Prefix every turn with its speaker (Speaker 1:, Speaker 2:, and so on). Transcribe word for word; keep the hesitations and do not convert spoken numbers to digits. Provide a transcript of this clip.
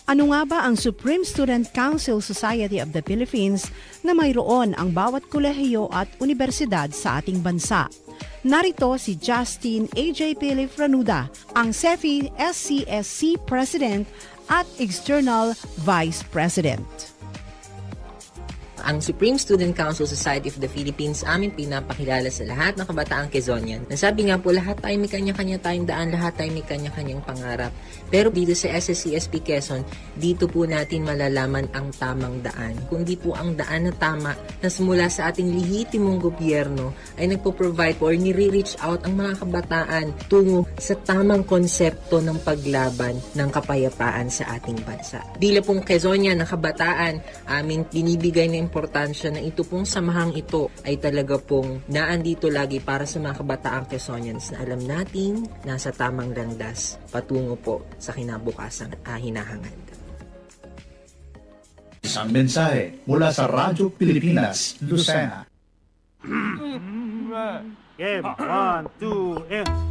Speaker 1: Ano nga ba ang Supreme Student Council Society of the Philippines na mayroon ang bawat kolehiyo at universidad sa ating bansa? Narito si Justin A J Philip Ranuda, ang S E F I S C S C President at External Vice President.
Speaker 2: Ang Supreme Student Council Society of the Philippines aming pinapakilala sa lahat ng kabataang Quezonian. Nasabi nga po, lahat tayo may kanya-kanya tayong daan, lahat tayo may kanya-kanyang pangarap. Pero dito sa S S C S P Quezon, dito po natin malalaman ang tamang daan. Kundi po ang daan na tama na simula sa ating lehitimong gobyerno ay nagpo-provide po or nire-reach out ang mga kabataan tungo sa tamang konsepto ng paglaban ng kapayapaan sa ating bansa. Dila pong Quezonian na kabataan, aming binibigay na importansya na ito pong samahang ito ay talaga pong naandito lagi para sa mga kabataang Quezonians na alam nating nasa tamang landas patungo po sa kinabukasang uh, hinahangad.
Speaker 3: Isang mensahe mula sa Radyo Pilipinas, Lucena.
Speaker 4: Game, one, two, and...